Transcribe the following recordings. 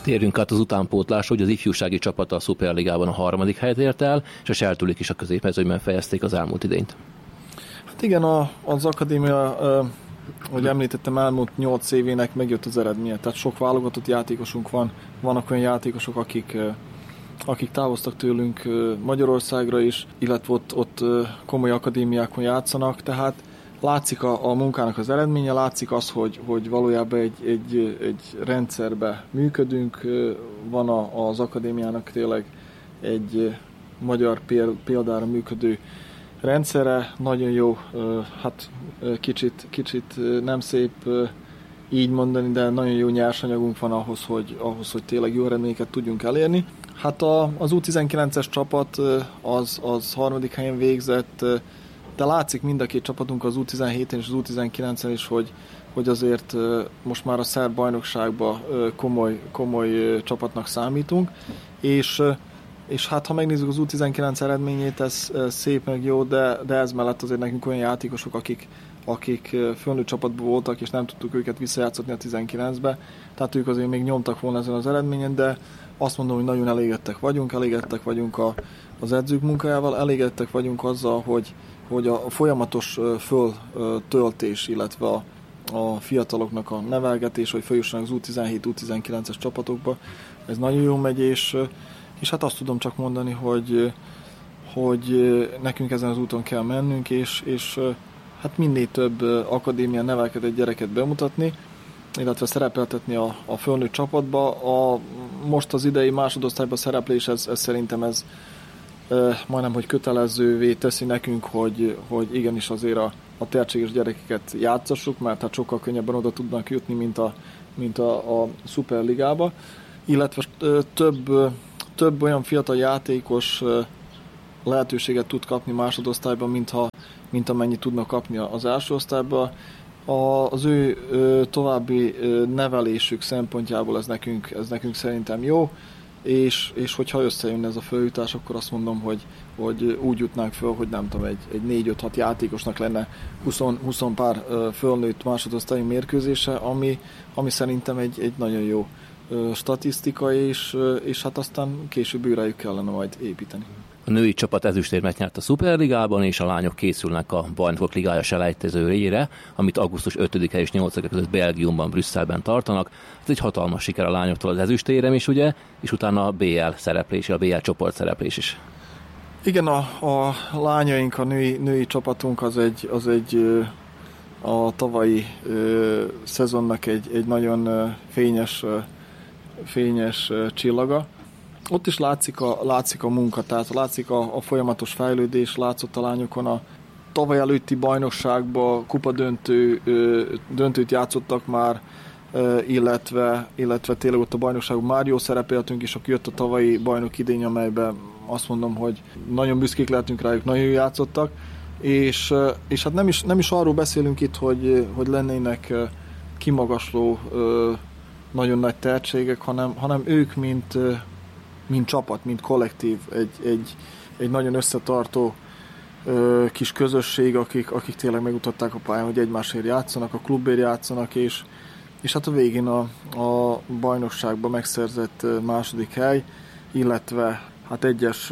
Térjünk át az utánpótlásra, hogy az ifjúsági csapata a Szuperligában a 3. helyet ért el, és a Seltőlik is a középmezőnyben fejezték az elmúlt idényt. Hát igen, az akadémia, ahogy említettem, elmúlt 8 évének megjött az eredménye. Tehát sok válogatott játékosunk van, vannak olyan játékosok, akik távoztak tőlünk Magyarországra is, illetve ott komoly akadémiákon játszanak, tehát látszik a munkának az eredménye, látszik az, hogy valójában egy rendszerbe működünk, van az akadémiának tényleg egy magyar példára működő rendszere, nagyon jó, hát kicsit nem szép így mondani, de nagyon jó nyersanyagunk van ahhoz, hogy tényleg jó eredményeket tudjunk elérni. Hát az U19-es csapat az 3. helyen végzett, de látszik mind a két csapatunk, az U17-en és az U19-en is, hogy azért most már a szerb bajnokságban komoly csapatnak számítunk, és hát ha megnézzük az U19 eredményét, ez szép meg jó, de ez mellett azért nekünk olyan játékosok, akik fölnőtt csapatban voltak, és nem tudtuk őket visszajátszatni a 19-be, tehát ők azért még nyomtak volna ezen az eredményen, de azt mondom, hogy nagyon elégedettek vagyunk az edzők munkájával, elégedettek vagyunk azzal, hogy a folyamatos föltöltés, illetve a fiataloknak a nevelgetés, hogy feljussanak az U17, U19-es csapatokba, ez nagyon jó megy, és hát azt tudom csak mondani, hogy nekünk ezen az úton kell mennünk, és hát minél több akadémián nevelkedett gyereket bemutatni, illetve szerepeltetni a fölnőtt csapatba. Most az idei másodosztályban szereplés, ez szerintem ez majdnem, hogy kötelezővé teszi nekünk, hogy igenis azért a tehetséges gyerekeket játszassuk, mert hát sokkal könnyebben oda tudnak jutni, mint a Szuperligába. Illetve több olyan fiatal játékos lehetőséget tud kapni másodosztályban, mint amennyit tudnak kapni az első osztályban. Az ő további nevelésük szempontjából ez nekünk szerintem jó, és hogyha összejön ez a följutás, akkor azt mondom, hogy úgy jutnánk föl, hogy nem tudom, egy 4-5-6 játékosnak lenne 20 pár fölnőtt másodosztályi mérkőzése, ami szerintem egy nagyon jó statisztika, és hát aztán később rájuk kellene majd építeni. A női csapat ezüstérmet nyert a Szuperligában, és a lányok készülnek a Bajnokok Ligája selejtezőjére, amit augusztus 5-e és 8-e között Belgiumban, Brüsszelben tartanak. Ez egy hatalmas siker a lányoktól az ezüstérem is, ugye, és utána a BL szereplés, a BL csoport szereplés is. Igen, a lányaink, a női csapatunk az egy a tavalyi szezonnak egy nagyon fényes csillaga. Ott is látszik a munka, tehát látszik a folyamatos fejlődés, látszott a lányokon a tavaly előtti bajnokságban döntőt játszottak már, illetve tényleg ott a bajnokságban már jó szerepeltünk, és akkor jött a tavalyi bajnok idény, amelyben azt mondom, hogy nagyon büszkék lehetünk rájuk, nagyon jó játszottak, és hát nem is arról beszélünk itt, hogy lennének kimagasló nagyon nagy tehetségek, hanem ők, mint csapat, mint kollektív, egy nagyon összetartó kis közösség, akik tényleg megmutatták a pályán, hogy egymásért játszanak, a klubért játszanak, és hát a végén a bajnokságban megszerzett második hely, illetve hát egyes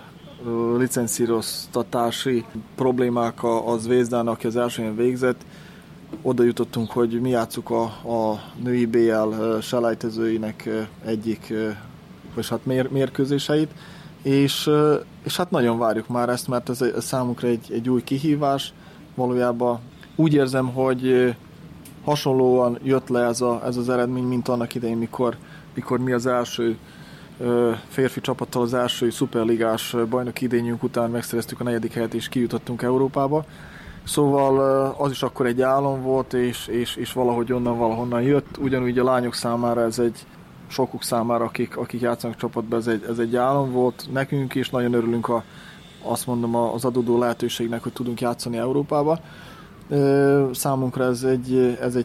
licencíroztatási problémák a Zvezdának, aki az első helyen végzett. Oda jutottunk, hogy mi játsszuk a női BL selejtezőinek egyik és hát mérkőzéseit, és hát nagyon várjuk már ezt, mert ez számunkra egy új kihívás. Valójában úgy érzem, hogy hasonlóan jött le ez az eredmény, mint annak idején, mikor mi az első férfi csapattal az első szuperligás bajnoki idényünk után megszereztük a 4. helyet, és kijutottunk Európába. Szóval az is akkor egy álom volt, és valahogy valahonnan jött. Ugyanúgy a lányok számára sokuk számára, akik játszanak csapatban, ez egy álom volt. Nekünk is nagyon örülünk azt mondom az adódó lehetőségnek, hogy tudunk játszani Európába. Számunkra ez egy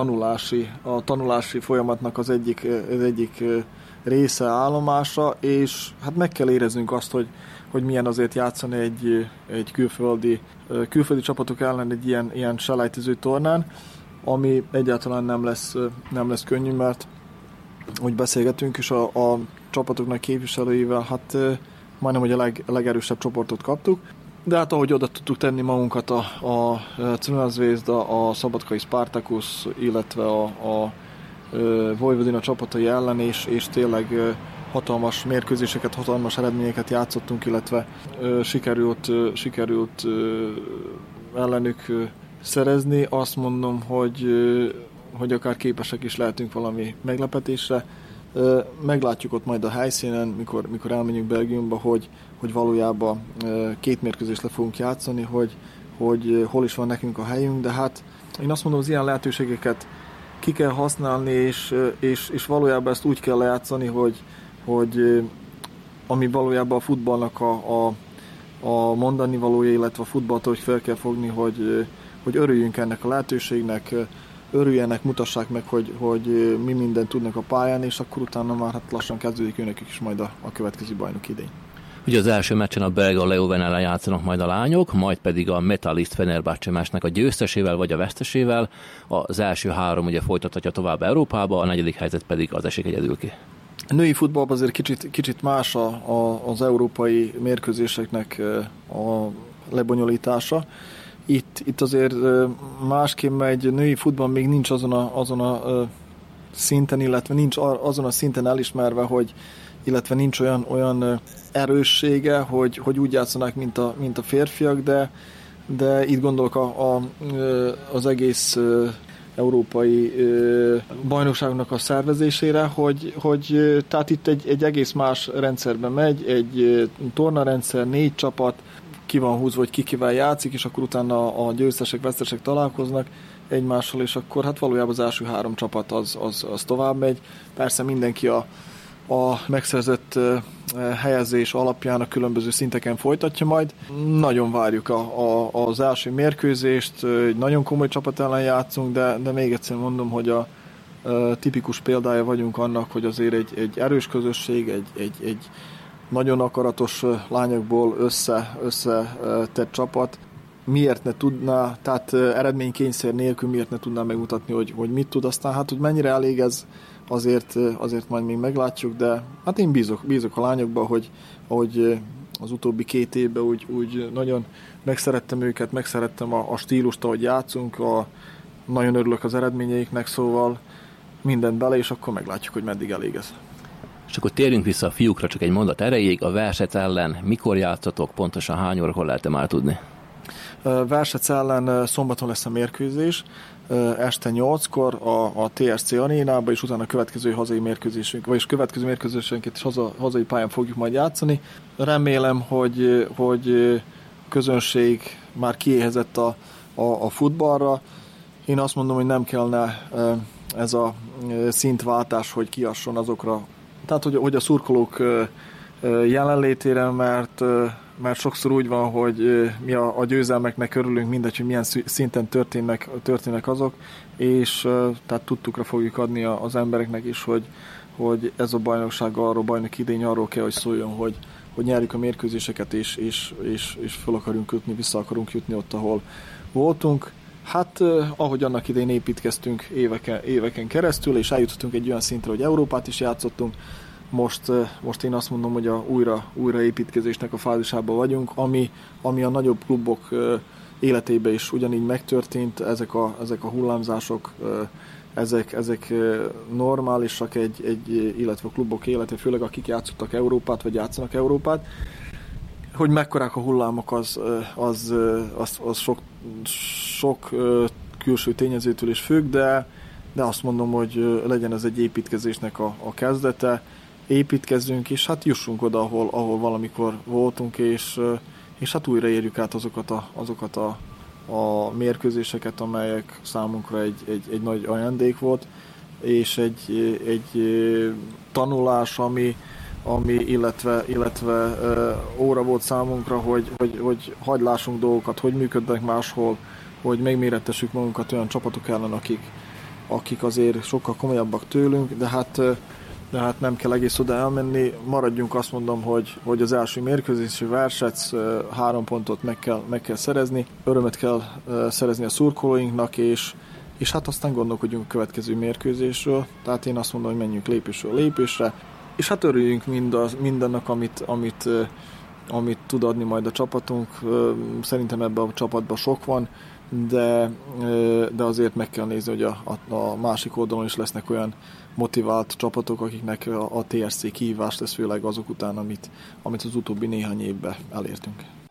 tanulási folyamatnak az egyik része, állomása, és hát meg kell éreznünk azt, hogy milyen azért játszani egy külföldi csapatok ellen egy ilyen selejtező tornán, ami egyáltalán nem lesz könnyű, mert hogy beszélgetünk, és a csapatoknak képviselőivel, hát majdnem, hogy a legerősebb csoportot kaptuk, de hát ahogy oda tudtuk tenni magunkat a Crvena Zvezda, a Szabadkai Spartacus, illetve a Vojvodina csapatai ellen, és tényleg hatalmas mérkőzéseket, hatalmas eredményeket játszottunk, illetve sikerült ellenük szerezni. Azt mondom, hogy akár képesek is lehetünk valami meglepetésre. Meglátjuk ott majd a helyszínen, mikor elmenjünk Belgiumba, hogy valójában 2 mérkőzést le fogunk játszani, hogy hol is van nekünk a helyünk, de hát én azt mondom, az ilyen lehetőségeket ki kell használni, és valójában ezt úgy kell lejátszani, hogy ami valójában a futballnak a mondani valója, illetve a futballt, hogy fel kell fogni, hogy örüljünk ennek a lehetőségnek, örüljenek, mutassák meg, hogy mi mindent tudnak a pályán, és akkor utána már hát lassan kezdődik őnekük is majd a következő bajnok idény. Ugye az első meccsen a belga Leuven ellen játszanak majd a lányok, majd pedig a Metalist Fenerbahce meccsnek a győztesével vagy a vesztesével. Az első 3 ugye folytathatja tovább Európába, a 4. helyzet pedig az esik egyedül ki. A női futballban azért kicsit más az európai mérkőzéseknek a lebonyolítása. Itt azért másképp megy, női futball még nincs azon a szinten, illetve nincs azon a szinten elismerve, illetve nincs olyan erőssége, hogy úgy játszanak, mint a férfiak, de itt gondolok az egész európai bajnokságnak a szervezésére, hogy tehát itt egy egész más rendszerben megy, egy tornarendszer, 4 csapat, ki van húzva, hogy kivel játszik, és akkor utána a győztesek, vesztesek találkoznak egymással, és akkor hát valójában az első 3 csapat az tovább megy. Persze mindenki a megszerzett helyezés alapján a különböző szinteken folytatja majd. Nagyon várjuk az első mérkőzést, egy nagyon komoly csapat ellen játszunk, de még egyszer mondom, hogy a tipikus példája vagyunk annak, hogy azért egy erős közösség, egy nagyon akaratos lányokból összetett csapat miért ne tudná, tehát eredménykényszer nélkül miért ne tudná megmutatni, hogy mit tud, aztán hát, hogy mennyire elég ez, azért majd még meglátjuk, de hát én bízok a lányokba, hogy az utóbbi 2 évben úgy nagyon megszerettem őket, megszerettem a stílust, ahogy játszunk, nagyon örülök az eredményeiknek, szóval mindent bele, és akkor meglátjuk, hogy meddig elég ez. És akkor térjünk vissza a fiúkra csak egy mondat erejéig. A Versec ellen mikor játszatok, pontosan hány órakor lehet már tudni? Versec ellen szombaton lesz a mérkőzés, este 8-kor a TSC arénába, és utána a következő hazai mérkőzésünk, vagyis következő mérkőzésünket is hazai pályán fogjuk majd játszani. Remélem, hogy közönség már kiéhezett a futballra. Én azt mondom, hogy nem kellene ez a szintváltás, hogy kiasson azokra, tehát hogy a szurkolók jelenlétére, mert sokszor úgy van, hogy mi a győzelmeknek örülünk, mindegy, hogy milyen szinten történnek azok, és tehát tudtukra fogjuk adni az embereknek is, hogy ez a bajnokság bajnoki idény arról kell, hogy szóljon, hogy nyerjük a mérkőzéseket, és fel akarunk jutni, vissza akarunk jutni ott, ahol voltunk. Hát, ahogy annak idején építkeztünk éveken keresztül, és eljutottunk egy olyan szintre, hogy Európát is játszottunk, most én azt mondom, hogy a újraépítkezésnek a fázisában vagyunk, ami a nagyobb klubok életében is ugyanígy megtörtént, ezek a hullámzások, ezek normálisak illetve a klubok élete, főleg akik játszottak Európát, vagy játszanak Európát, hogy mekkorák a hullámok, az sok külső tényezőtől is függ, de azt mondom, hogy legyen ez egy építkezésnek a kezdete, építkezzünk, és hát jussunk oda, ahol valamikor voltunk, és hát újra érjük át azokat a mérkőzéseket, amelyek számunkra egy nagy ajándék volt, és egy tanulás, ami illetve óra volt számunkra, hogy hagylássunk dolgokat, hogy működnek máshol, hogy megmérettessük magunkat olyan csapatok ellen, akik azért sokkal komolyabbak tőlünk, de hát nem kell egész oda elmenni, maradjunk, azt mondom, hogy az első mérkőzési Versec 3 pontot meg kell szerezni, örömet kell szerezni a szurkolóinknak, és és hát aztán gondolkodjunk a következő mérkőzésről, tehát én azt mondom, hogy menjünk lépésről lépésre, és hát örüljünk mindennek, amit tud adni majd a csapatunk. Szerintem ebben a csapatban sok van, de azért meg kell nézni, hogy a másik oldalon is lesznek olyan motivált csapatok, akiknek a TRC kihívást lesz, főleg azok után, amit az utóbbi néhány évben elértünk.